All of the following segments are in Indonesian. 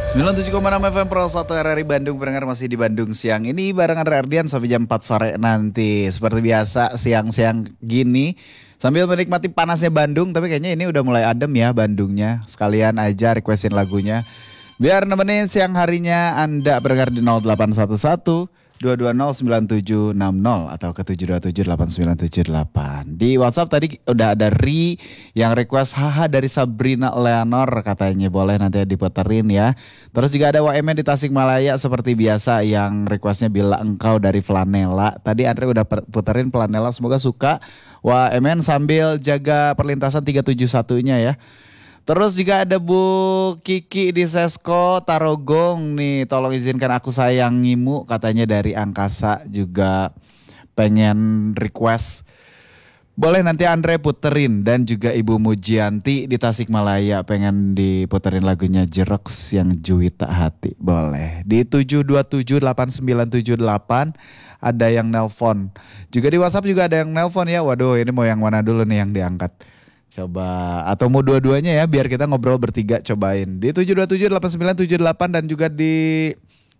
97,6 FM Pro 1 RRI Bandung. Pendengar masih di Bandung siang ini barengan Ardian sampai jam 4 sore nanti. Seperti biasa siang-siang gini sambil menikmati panasnya Bandung. Tapi kayaknya ini udah mulai adem ya Bandungnya. Sekalian aja requestin lagunya biar nemenin siang harinya Anda berdengar di 0811 2209760 atau ke 7278978. Di WhatsApp tadi udah ada Ri yang request haha dari Sabrina Leonor, katanya boleh nanti diputerin ya. Terus juga ada WMN di Tasikmalaya seperti biasa yang requestnya Bila Engkau dari Flanela. Tadi Andre udah puterin Flanela, semoga suka WMN sambil jaga perlintasan 371-nya ya. Terus juga ada Bu Kiki di Sesko Tarogong nih, tolong izinkan aku sayangimu, katanya dari Angkasa juga pengen request. Boleh nanti Andre puterin, dan juga Ibu Mujianti di Tasikmalaya pengen diputerin lagunya Jerox yang Juwita Hati. Boleh. Di 7278978 ada yang nelpon. Juga di WhatsApp juga ada yang nelpon ya. Waduh, ini mau yang mana dulu nih yang diangkat? Coba, atau mau dua-duanya ya biar kita ngobrol bertiga, cobain. Di 7278978 dan juga di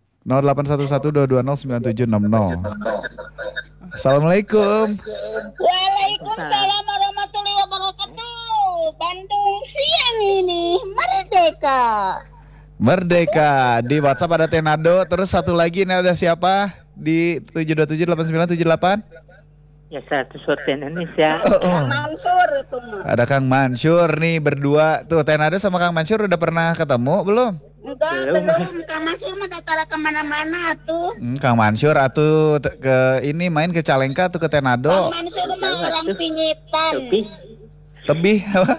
0811220970. Assalamualaikum. Waalaikumsalam warahmatullahi wabarakatuh. Bandung siang ini merdeka. Merdeka. Di WhatsApp ada Tenado. Terus satu lagi ini ada siapa? Di 7278978. Ya, satu sorte Indonesia. Kang Mansur itu mah. Ada Kang Mansur nih berdua. Tuh Tenado sama Kang Mansur udah pernah ketemu belum? Enggak, belum. Kang Mansur mah datara kemana-mana tuh. Kang Mansur atuh ke ini main ke Calengka tuh ke Tenado. Kang Mansur mah orang pingitan. Tebih apa?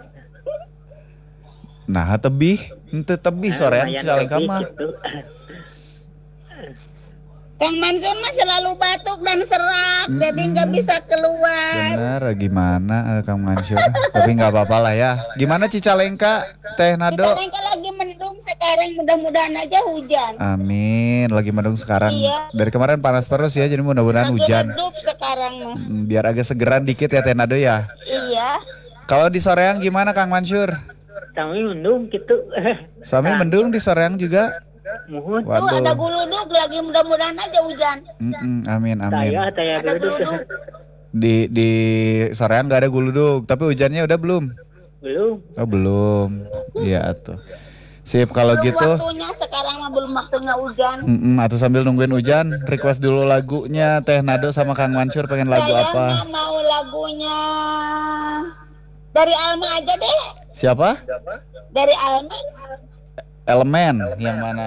Nah tebih, itu tebih sorean Calengka mah. Kang Mansur mah selalu batuk dan serak, jadi nggak bisa keluar. Bener, gimana Kang Mansur? Tapi nggak apa-apa lah ya. Gimana Cicalengka, Teh Nado? Cicalengka lagi mendung sekarang, mudah-mudahan aja hujan. Amin, lagi mendung sekarang. Iya. Dari kemarin panas terus ya, jadi mudah-mudahan hujan. Redup sekarang mah. Biar agak segeran dikit ya Teh Nado ya. Iya. Kalau di Soreang gimana Kang Mansur? Kami mendung gitu. Suami mendung di Soreang juga. Muhun. Tuh ada guludug lagi, mudah-mudahan aja hujan. Amin. Saya Ada duduk. Di Soreang nggak ada guludug, tapi hujannya udah belum? Belum. Oh belum. Iya tuh. Sip kalau Belum gitu. waktunya sekarang mah, belum waktunya hujan. Atau sambil nungguin hujan, request dulu lagunya Teh Nado sama Kang Mansur, pengen lagu Saya apa? mau lagunya dari Alma aja deh. Siapa? Dari Alma. Elemen yang mana?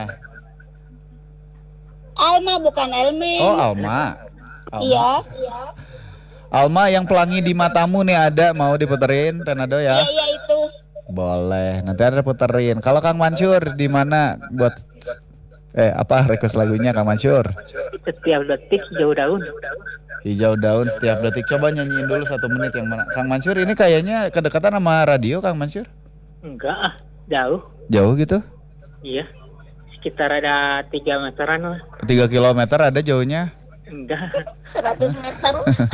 Alma bukan Elmi. Oh Alma. Iya. Alma yang Pelangi di Matamu nih ada, mau diputerin Teh Nado ya? Iya itu. Boleh, nanti ada puterin. Kalau Kang Mansur di mana buat apa request lagunya Kang Mansur? Setiap detik jauh daun. Hijau daun setiap detik. Coba nyanyiin dulu 1 menit yang mana? Kang Mansur ini kayaknya kedekatan sama radio Kang Mansur? Enggak, jauh. Jauh gitu? Iya. Sekitar ada 3 meteran lah. 3 kilometer ada jauhnya? Enggak. 100 meter.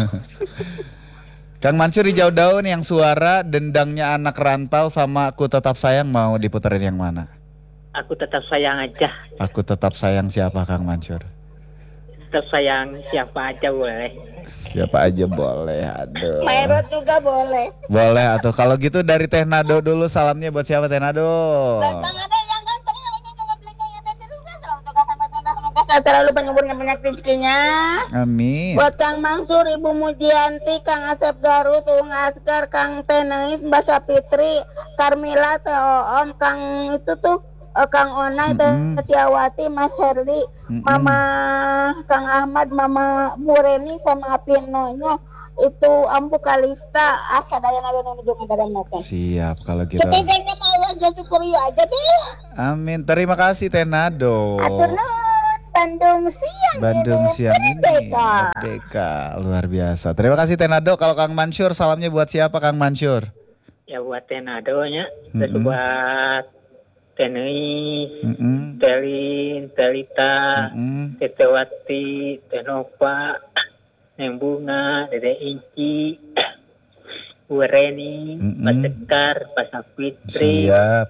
Kang Mansur hijau daun yang suara dendangnya anak rantau sama Aku Tetap Sayang, mau diputerin yang mana? Aku tetap sayang aja. Aku Tetap Sayang siapa Kang Mansur? Tetap sayang siapa aja boleh. Siapa aja boleh, aduh. Maerot juga boleh. Boleh atuh. Kalau gitu dari Teh Nado dulu, salamnya buat siapa Teh Nado? Bang ada yang ganteng yang ini juga belinya yang ada di rumah. Selalu tugas sampai tuntas, semoga terlalu penyeburnya banyak rezekinya. Amin. Buat Kang Mansur, Ibu Mujianti, Kang Asep Garut, Ung Asgar, Kang Teneis, Mbak Sapitri, Karmila, Teh Oom, Kang itu tuh Kang Onai, Setiawati, Mas Herdi, Mama Kang Ahmad, Mama Bu Reni sama Apinonya itu Ambu Kalista, Asadaya Nabi menunjukkan dari mereka. Siap kalau gitu. Spesialnya mau aja syukuri aja deh. Amin. Terima kasih Teh Nado. Atur nuhun, Bandung siang. Bandung siang ini Merdeka. merdeka, luar biasa. Terima kasih Teh Nado. Kalau Kang Mansur, salamnya buat siapa Kang Mansur? Ya buat Tenadonya. Terus buat Tenis, Telin, Telita, Tetewati, Tenova, Neng Bunga, Dede Inci, Bu Reni, Pak Sekar, Pak Sapitri, Siap.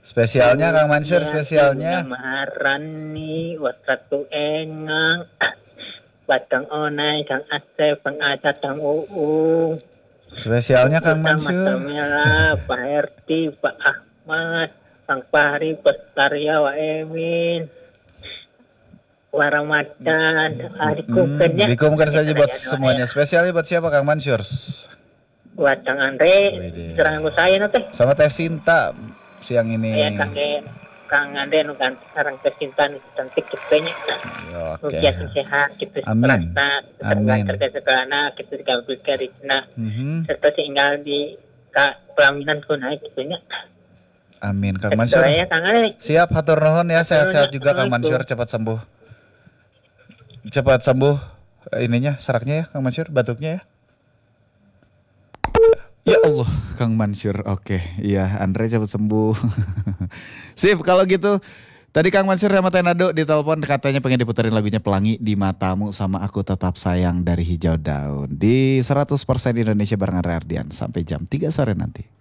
Spesialnya Kang Mansur, spesialnya. Maharani, Watratu Engang, Batang Onai, Kang Asep, Kang Acat, Kang Uung. Spesialnya Kang Mansur. Mela, Pak Herti, Pak Ahmad, Kang Fahri, Pestaria, Wa Emin, Wa Ramadan, dikumkan ya. Dikumkan saja buat semuanya. Spesialnya buat siapa Kang Mansur? Buat Kang Andre, Wede. serangan saya nanti. Sama Teh Sinta siang ini. Ya Kang Andre nu kan sareng kesintan cantik kitanya. Oke. Rukiat sehat gitu. Amin. Amin. Terkena gitu digambil karisna. Mhm. Serta tinggal di pelaminan ku naik gitunya. Amin Kang Mansur. Ya Kang Andre. Siap, hatur nuhun ya, sehat-sehat juga Kang Mansur, cepat sembuh. Cepat sembuh ininya, seraknya ya Kang Mansur, batuknya ya. Ya Allah, Kang Mansur. Oke, iya, Andre cepat sembuh. Sip, kalau gitu. Tadi Kang Mansur sama Tenado ditelepon katanya pengen diputerin lagunya Pelangi di Matamu sama Aku Tetap Sayang dari Hijau Daun. Di 100% Indonesia bareng Andre Ardian sampai jam 3 sore nanti.